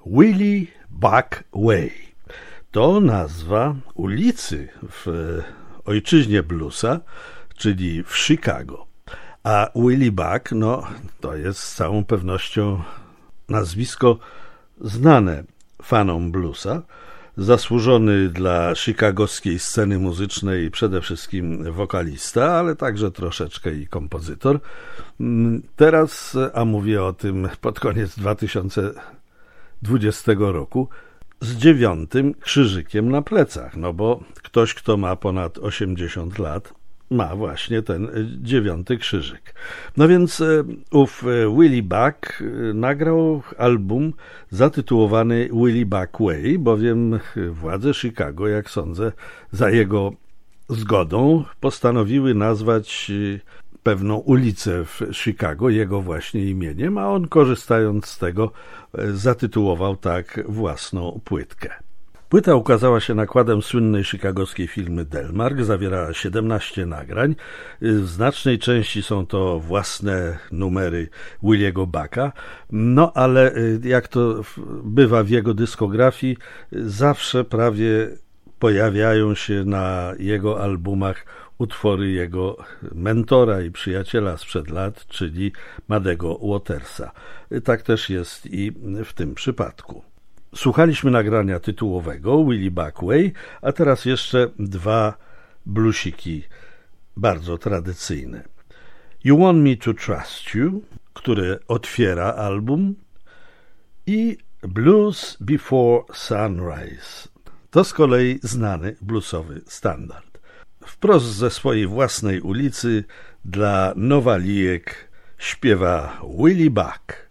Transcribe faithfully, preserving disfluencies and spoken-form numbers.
Willie Buck Way. To nazwa ulicy w ojczyźnie bluesa, czyli w Chicago. A Willie Buck, no to jest z całą pewnością nazwisko znane fanom bluesa, zasłużony dla chicagowskiej sceny muzycznej przede wszystkim wokalista, ale także troszeczkę i kompozytor. Teraz, a mówię o tym pod koniec dwa tysiące dwudziestego roku, z dziewiątym krzyżykiem na plecach, no bo ktoś, kto ma ponad osiemdziesiąt lat, ma właśnie ten dziewiąty krzyżyk. No więc ów Willie Buck nagrał album zatytułowany Willie Buck Way, bowiem władze Chicago, jak sądzę, za jego zgodą postanowiły nazwać pewną ulicę w Chicago jego właśnie imieniem, a on, korzystając z tego, zatytułował tak własną płytkę. Płyta ukazała się nakładem słynnej chicagowskiej firmy Delmark, zawiera siedemnaście nagrań. W znacznej części są to własne numery Williego Bucka, no ale jak to bywa w jego dyskografii, zawsze prawie pojawiają się na jego albumach utwory jego mentora i przyjaciela sprzed lat, czyli Muddego Watersa. Tak też jest i w tym przypadku. Słuchaliśmy nagrania tytułowego Willie Buck Way, a teraz jeszcze dwa bluesiki bardzo tradycyjne. You Want Me to Trust You, które otwiera album, i Blues Before Sunrise. To z kolei znany bluesowy standard. Wprost ze swojej własnej ulicy dla nowalijek śpiewa Willie Buck.